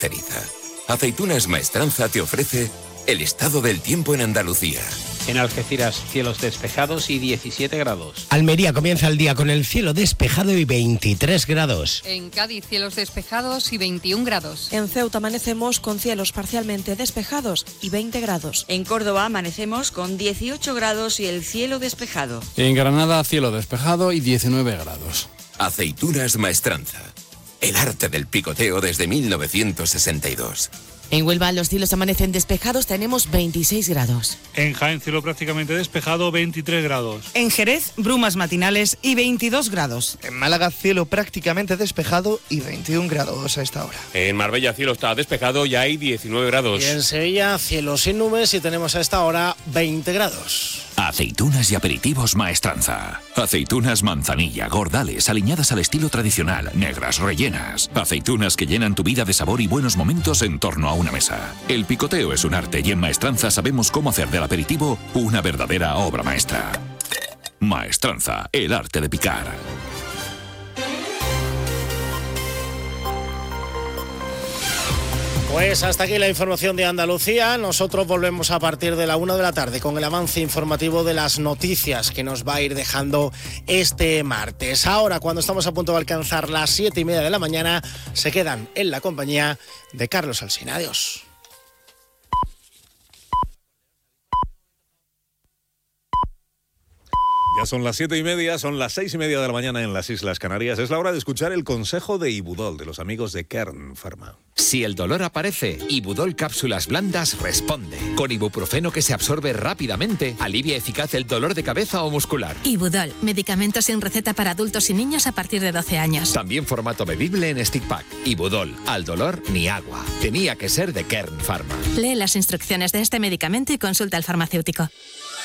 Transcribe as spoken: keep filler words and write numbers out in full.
caracteriza. Aceitunas Maestranza te ofrece el estado del tiempo en Andalucía. En Algeciras, cielos despejados y diecisiete grados. Almería comienza el día con el cielo despejado y veintitrés grados. En Cádiz, cielos despejados y veintiún grados. En Ceuta amanecemos con cielos parcialmente despejados y veinte grados. En Córdoba amanecemos con dieciocho grados y el cielo despejado. En Granada, cielo despejado y diecinueve grados. Aceitunas Maestranza. El arte del picoteo desde mil novecientos sesenta y dos. En Huelva los cielos amanecen despejados, tenemos veintiséis grados. En Jaén, cielo prácticamente despejado, veintitrés grados. En Jerez, brumas matinales y veintidós grados. En Málaga, cielo prácticamente despejado y veintiún grados a esta hora. En Marbella, cielo está despejado y hay diecinueve grados. Y en Sevilla, cielo sin nubes y tenemos a esta hora veinte grados. Aceitunas y aperitivos Maestranza. Aceitunas manzanilla, gordales, aliñadas al estilo tradicional, negras, rellenas. Aceitunas que llenan tu vida de sabor y buenos momentos en torno a una mesa. El picoteo es un arte y en Maestranza sabemos cómo hacer del aperitivo una verdadera obra maestra. Maestranza, el arte de picar. Pues hasta aquí la información de Andalucía. Nosotros volvemos a partir de la una de la tarde con el avance informativo de las noticias que nos va a ir dejando este martes. Ahora, cuando estamos a punto de alcanzar las siete y media de la mañana, se quedan en la compañía de Carlos Alsina. Adiós. Ya son las siete y media, son las seis y media de la mañana en las Islas Canarias. Es la hora de escuchar el consejo de Ibudol, de los amigos de Kern Pharma. Si el dolor aparece, Ibudol Cápsulas Blandas responde. Con ibuprofeno que se absorbe rápidamente, alivia eficaz el dolor de cabeza o muscular. Ibudol, medicamento sin receta para adultos y niños a partir de doce años. También formato bebible en stick pack. Ibudol, al dolor ni agua. Tenía que ser de Kern Pharma. Lee las instrucciones de este medicamento y consulta al farmacéutico.